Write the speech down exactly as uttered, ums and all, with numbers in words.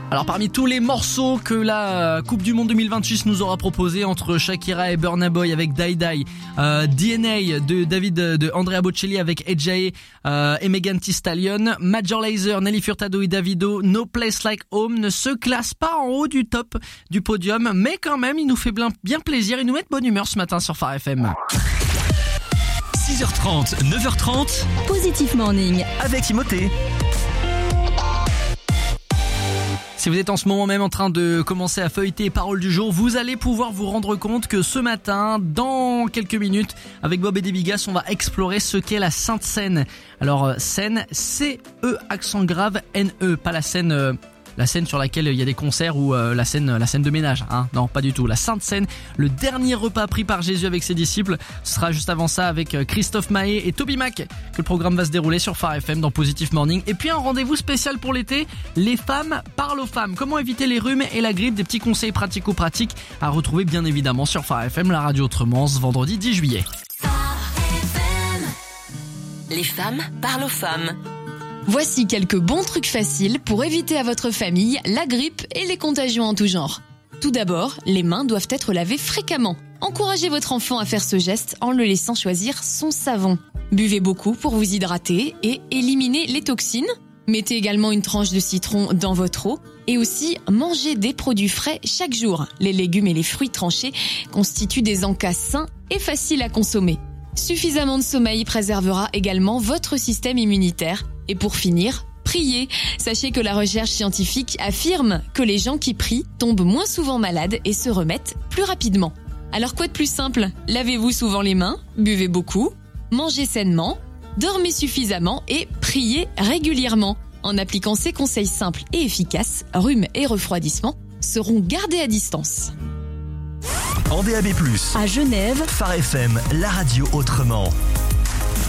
Alors parmi tous les morceaux que la Coupe du Monde deux mille vingt-six nous aura proposé, entre Shakira et Burna Boy avec Die Die, euh, D N A de David de Andrea Bocelli avec Ejae euh, et Megan Thee Stallion, Major Lazer, Nelly Furtado et Davido, No Place Like Home ne se classe pas en haut du top du podium, mais quand même il nous fait bien, bien plaisir, il nous met de bonne humeur ce matin sur Phare F M. six heures trente, neuf heures trente, Positive Morning avec Timothée. Si vous êtes en ce moment même en train de commencer à feuilleter les paroles du jour, vous allez pouvoir vous rendre compte que ce matin, dans quelques minutes, avec Bob et Debigas, on va explorer ce qu'est la Sainte Seine. Alors, Seine, C E accent grave N E, pas la scène... Euh La scène sur laquelle il y a des concerts ou euh, la scène la scène de ménage, hein. Non, pas du tout. La Sainte Seine, le dernier repas pris par Jésus avec ses disciples. Ce sera juste avant ça avec Christophe Maé et Toby Mac que le programme va se dérouler sur Phare F M dans Positive Morning. Et puis un rendez-vous spécial pour l'été, les femmes parlent aux femmes. Comment éviter les rhumes et la grippe, des petits conseils pratico-pratiques à retrouver bien évidemment sur Phare F M, la radio autrement, ce vendredi dix juillet. Les femmes parlent aux femmes. Voici quelques bons trucs faciles pour éviter à votre famille la grippe et les contagions en tout genre. Tout d'abord, les mains doivent être lavées fréquemment. Encouragez votre enfant à faire ce geste en le laissant choisir son savon. Buvez beaucoup pour vous hydrater et éliminer les toxines. Mettez également une tranche de citron dans votre eau. Et aussi, mangez des produits frais chaque jour. Les légumes et les fruits tranchés constituent des encas sains et faciles à consommer. Suffisamment de sommeil préservera également votre système immunitaire. Et pour finir, priez. Sachez que la recherche scientifique affirme que les gens qui prient tombent moins souvent malades et se remettent plus rapidement. Alors quoi de plus simple ? Lavez-vous souvent les mains, buvez beaucoup, mangez sainement, dormez suffisamment et priez régulièrement. En appliquant ces conseils simples et efficaces, rhume et refroidissement seront gardés à distance. En D A B plus, À Genève, Phare F M, la radio autrement.